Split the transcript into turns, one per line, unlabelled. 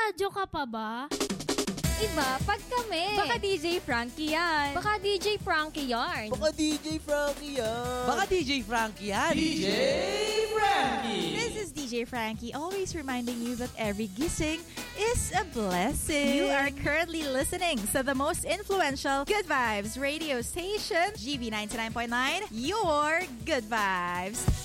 Nagradyo ka pa ba?
Iba, pag kami.
Baka DJ Frankie yan.
Baka DJ Frankie yarn.
Baka DJ Frankie yan.
Baka DJ Frankie yan.
DJ Frankie.
This is DJ Frankie, always reminding you that every gising is a blessing. You are currently listening to the most influential Good Vibes radio station, GB 99.9, your Good Vibes.